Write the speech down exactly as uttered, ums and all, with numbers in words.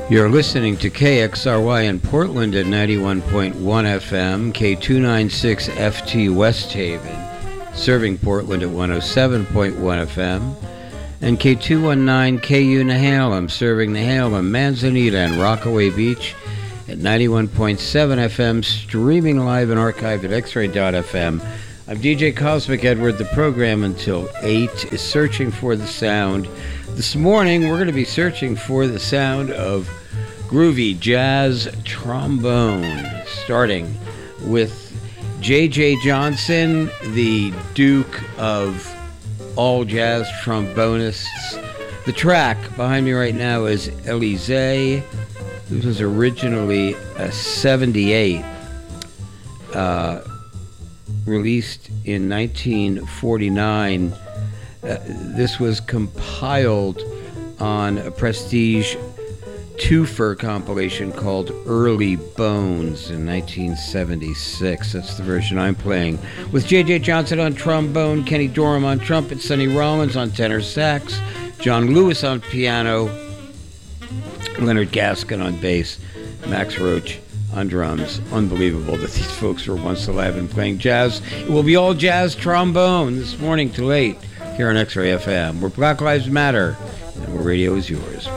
You're listening to K X R Y in Portland at ninety-one point one F M, K two ninety-six F T West Haven, serving Portland at one oh seven point one F M, and K two nineteen K U Nehalem, serving Nehalem, Manzanita, and Rockaway Beach at ninety-one point seven F M, streaming live and archived at x ray dot f m. I'm D J Cosmic Edward. The program until eight is searching for the sound. This morning, we're going to be searching for the sound of groovy jazz trombone, starting with J J Johnson, the Duke of all jazz trombonists. The track behind me right now is Elysée. This was originally a seventy-eight, uh, released in nineteen forty-nine. Uh, this was compiled on a prestige twofer compilation called Early Bones in nineteen seventy-six. That's the version I'm playing, with J J Johnson on trombone, Kenny Dorham on trumpet, Sonny Rollins on tenor sax, John Lewis on piano, Leonard Gaskin on bass, Max Roach on drums. Unbelievable that these folks were once alive and playing jazz. It will be all jazz trombone this morning till eight here on X-Ray F M, where Black Lives Matter and where radio is yours.